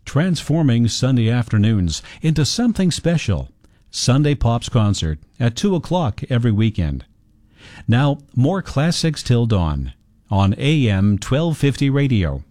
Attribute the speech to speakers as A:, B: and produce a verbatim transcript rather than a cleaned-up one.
A: transforming Sunday afternoons into something special. Sunday Pops Concert at two o'clock every weekend. Now, more classics till dawn on A M twelve fifty radio.